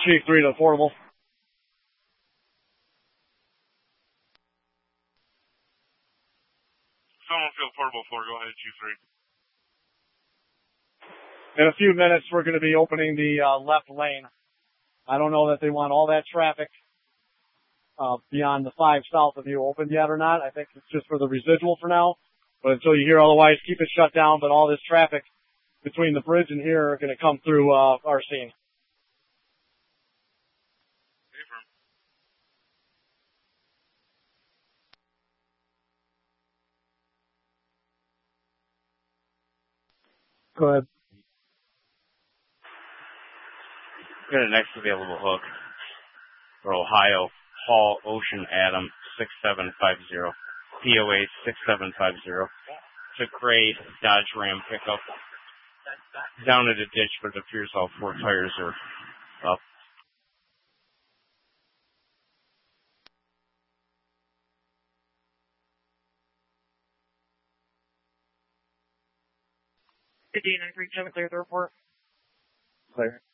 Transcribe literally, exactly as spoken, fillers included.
Chief three to the portable. Someone field portable four, go ahead, Chief three. In a few minutes, we're going to be opening the uh, left lane. I don't know that they want all that traffic uh, beyond the five south of you opened yet or not. I think it's just for the residual for now. But until you hear otherwise, keep it shut down. But all this traffic between the bridge and here are going to come through uh, our scene. Go ahead. Got a next available hook for Ohio, Paul Ocean Adam six seven five zero, P O A six seven five zero. It's a gray Dodge Ram pickup. Down at a ditch, but it appears all four tires are up. Good day, nine three seven, clear the report. Clear.